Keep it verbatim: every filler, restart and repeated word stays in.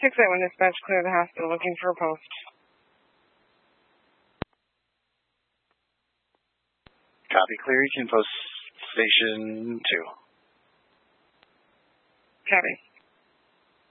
six eight one dispatch, clear the hospital, looking for a post. Copy, clear. You can post station two. Copy.